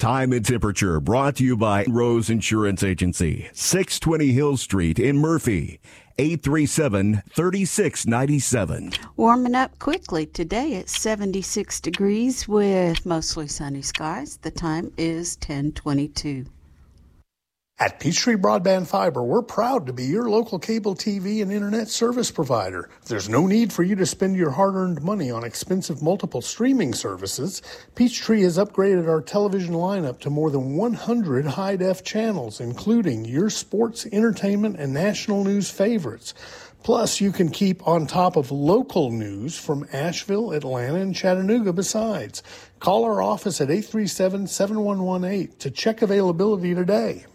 Time and temperature brought to you by Rose Insurance Agency, 620 Hill Street in Murphy, 837-3697. Warming up quickly. Today it's 76 degrees with mostly sunny skies. The time is 10:22. At Peachtree Broadband Fiber, we're proud to be your local cable TV and internet service provider. There's no need for you to spend your hard-earned money on expensive multiple streaming services. Peachtree has upgraded our television lineup to more than 100 high-def channels, including your sports, entertainment, and national news favorites. Plus, you can keep on top of local news from Asheville, Atlanta, and Chattanooga besides. Call our office at 837-7118 to check availability today.